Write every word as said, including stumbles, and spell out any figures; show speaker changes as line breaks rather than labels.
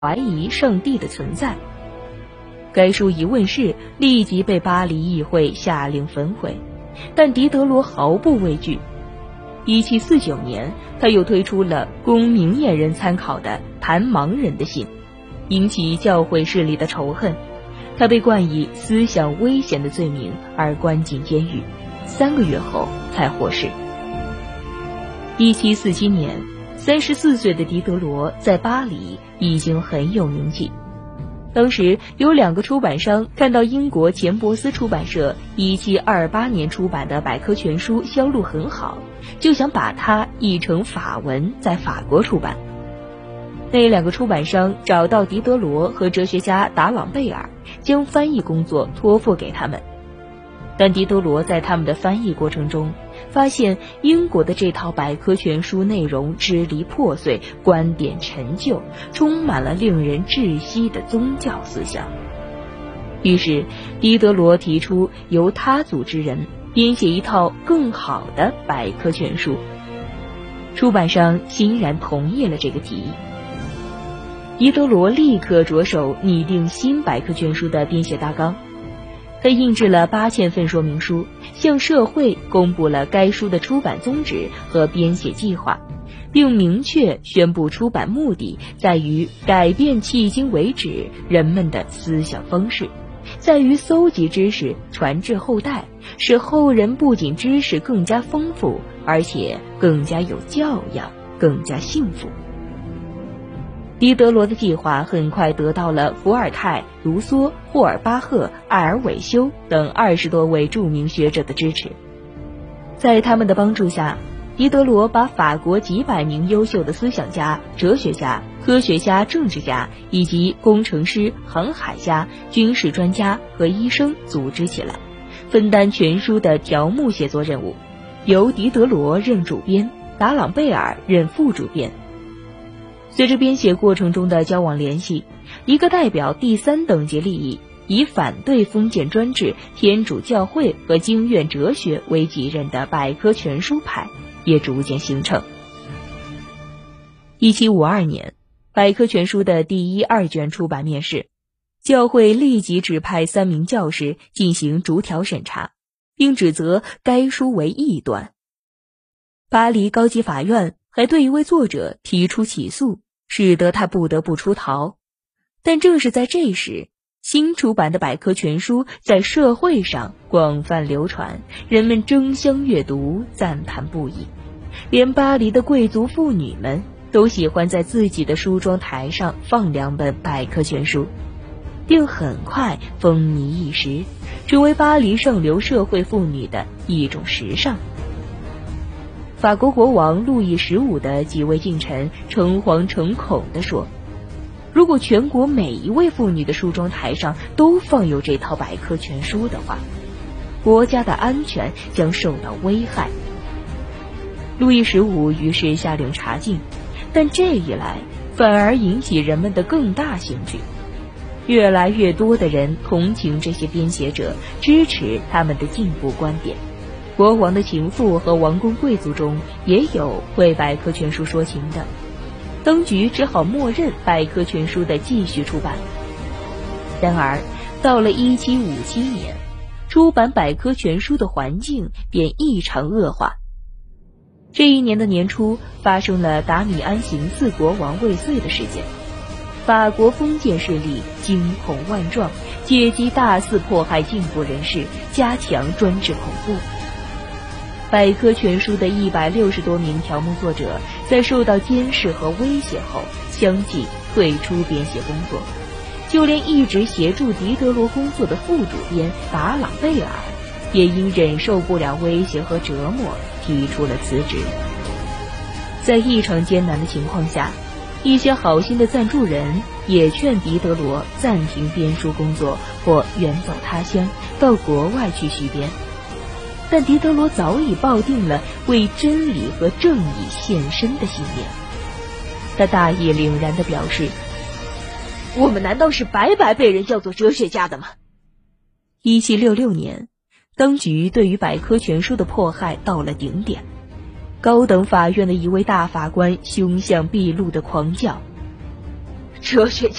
怀疑上帝的存在。该书一问世，立即被巴黎议会下令焚毁，但狄德罗毫不畏惧。一七四九年，他又推出了供明眼人参考的《谈盲人的信》，引起教会势力的仇恨。他被冠以思想危险的罪名而关进监狱，三个月后才获释。一七四七年，三十四岁的狄德罗在巴黎已经很有名气。当时有两个出版商看到英国钱伯斯出版社一七二八年出版的百科全书销路很好，就想把它译成法文在法国出版。那两个出版商找到狄德罗和哲学家达朗贝尔，将翻译工作托付给他们。但狄德罗在他们的翻译过程中发现，英国的这套百科全书内容支离破碎，观点陈旧，充满了令人窒息的宗教思想。于是狄德罗提出由他组织人编写一套更好的百科全书，出版商欣然同意了这个提议。狄德罗立刻着手拟定新百科全书的编写大纲，他印制了八千份说明书，向社会公布了该书的出版宗旨和编写计划，并明确宣布出版目的在于改变迄今为止人们的思想方式，在于搜集知识传至后代，使后人不仅知识更加丰富，而且更加有教养，更加幸福。狄德罗的计划很快得到了伏尔泰、卢梭、霍尔巴赫、艾尔韦修等二十多位著名学者的支持。在他们的帮助下，狄德罗把法国几百名优秀的思想家、哲学家、科学家、政治家以及工程师、航海家、军事专家和医生组织起来，分担全书的条目写作任务，由狄德罗任主编，达朗贝尔任副主编。随着编写过程中的交往联系，一个代表第三等级利益，以反对封建专制、天主教会和经院哲学为己任的百科全书派也逐渐形成。一七五二年，百科全书的第一、二卷出版面世，教会立即指派三名教士进行逐条审查，并指责该书为异端。巴黎高级法院还对一位作者提出起诉，使得他不得不出逃。但正是在这时，新出版的百科全书在社会上广泛流传，人们争相阅读，赞叹不已。连巴黎的贵族妇女们都喜欢在自己的梳妆台上放两本百科全书，并很快风靡一时，成为巴黎上流社会妇女的一种时尚。法国国王路易十五的几位近臣诚惶诚恐地说，如果全国每一位妇女的梳妆台上都放有这套百科全书的话，国家的安全将受到危害。路易十五于是下令查禁，但这一来反而引起人们的更大兴趣。越来越多的人同情这些编写者，支持他们的进步观点。国王的情妇和王公贵族中也有为百科全书说情的，当局只好默认百科全书的继续出版。然而到了一七五七年，出版百科全书的环境便异常恶化。这一年的年初，发生了达米安行刺国王未遂的事件，法国封建势力惊恐万状，借机大肆迫害进步人士，加强专制恐怖。百科全书的一百六十多名条目作者在受到监视和威胁后，相继退出编写工作。就连一直协助狄德罗工作的副主编达朗贝尔，也因忍受不了威胁和折磨，提出了辞职。在异常艰难的情况下，一些好心的赞助人也劝狄德罗暂停编书工作，或远走他乡，到国外去续编。但狄德罗早已抱定了为真理和正义献身的信念。他大义凛然地表示，我们难道是白白被人叫做哲学家的吗？一七六六年，当局对于百科全书的迫害到了顶点，高等法院的一位大法官凶相毕露地狂叫，
哲学家